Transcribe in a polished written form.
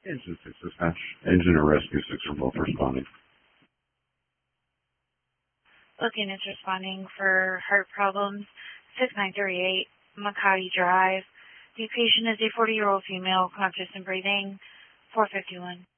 Engine 6 dispatch. Engine or rescue 6 are both responding. Looking is responding for heart problems. 6938 Makati Drive. The patient is a 40-year-old female, conscious and breathing. 451.